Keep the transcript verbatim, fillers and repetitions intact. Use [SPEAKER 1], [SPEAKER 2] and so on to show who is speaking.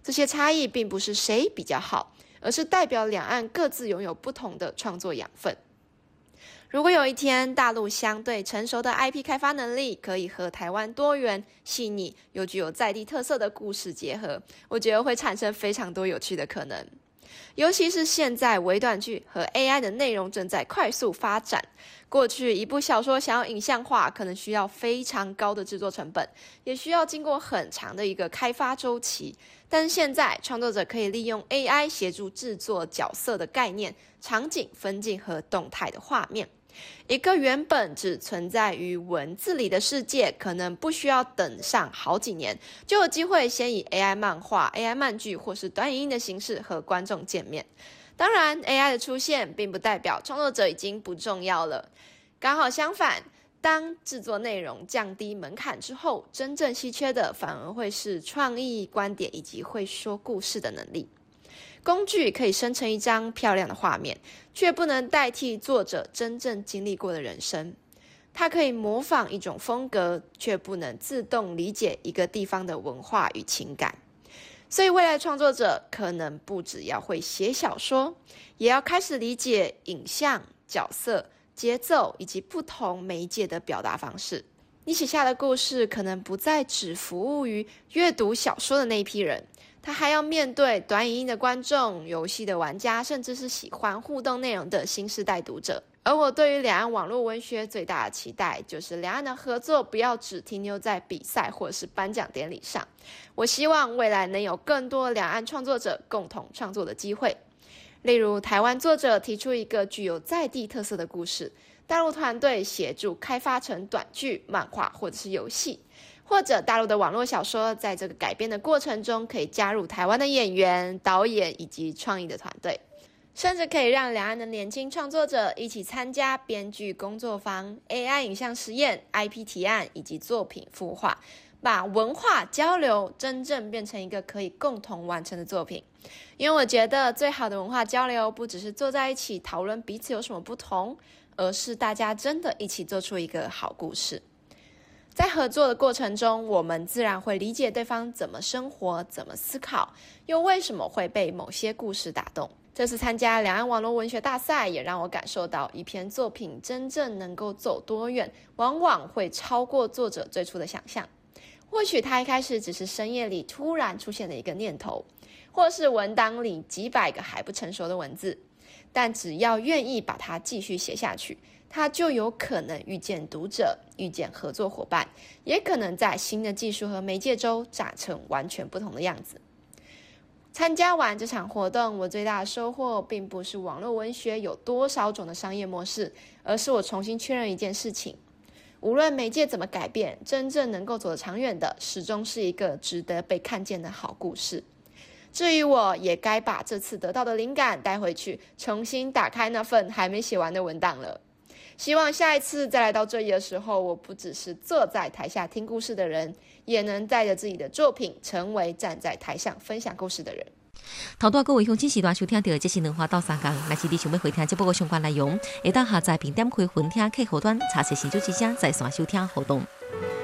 [SPEAKER 1] 这些差异并不是谁比较好，而是代表两岸各自拥有不同的创作养分。如果有一天大陆相对成熟的 I P 开发能力可以和台湾多元、细腻又具有在地特色的故事结合，我觉得会产生非常多有趣的可能。尤其是现在微短剧和 A I 的内容正在快速发展，过去一部小说想要影像化，可能需要非常高的制作成本，也需要经过很长的一个开发周期。但是现在创作者可以利用 A I 协助制作角色的概念、场景分镜和动态的画面。一个原本只存在于文字里的世界，可能不需要等上好几年，就有机会先以 A I 漫画、A I 漫剧或是短影音的形式和观众见面。当然 A I 的出现并不代表创作者已经不重要了，刚好相反，当制作内容降低门槛之后，真正稀缺的反而会是创意、观点以及会说故事的能力。工具可以生成一张漂亮的画面，却不能代替作者真正经历过的人生。它可以模仿一种风格，却不能自动理解一个地方的文化与情感。所以未来创作者可能不只要会写小说，也要开始理解影像、角色、节奏以及不同媒介的表达方式。你写下的故事可能不再只服务于阅读小说的那一批人，他还要面对短影音的观众、游戏的玩家，甚至是喜欢互动内容的新世代读者。而我对于两岸网络文学最大的期待，就是两岸的合作不要只停留在比赛或是颁奖典礼上。我希望未来能有更多两岸创作者共同创作的机会。例如，台湾作者提出一个具有在地特色的故事，大陆团队协助开发成短剧、漫画或者是游戏。或者大陆的网络小说在这个改编的过程中可以加入台湾的演员、导演以及创意的团队，甚至可以让两岸的年轻创作者一起参加编剧工作坊、A I 影像实验、I P 提案以及作品孵化，把文化交流真正变成一个可以共同完成的作品。因为我觉得最好的文化交流不只是坐在一起讨论彼此有什么不同，而是大家真的一起做出一个好故事。在合作的过程中，我们自然会理解对方怎么生活、怎么思考，又为什么会被某些故事打动。这次参加两岸网络文学大赛，也让我感受到一篇作品真正能够走多远，往往会超过作者最初的想象。或许他一开始只是深夜里突然出现的一个念头，或是文档里几百个还不成熟的文字，但只要愿意把它继续写下去，他就有可能遇见读者，遇见合作伙伴，也可能在新的技术和媒介中长成完全不同的样子。参加完这场活动，我最大的收获并不是网络文学有多少种的商业模式，而是我重新确认一件事情：无论媒介怎么改变，真正能够走得长远的，始终是一个值得被看见的好故事。至于我，也该把这次得到的灵感带回去，重新打开那份还没写完的文档了。希望下一次再来到这里的时候，我不只是坐在台下听故事的人，也能带着自己的作品，成为站在台上分享故事的人。
[SPEAKER 2] 头段各位乡亲时段收听到，这是两花到三讲。若是你想要回听这部相关内容，会当下载并点开分听客户端查询新竹之声，在线收听活动。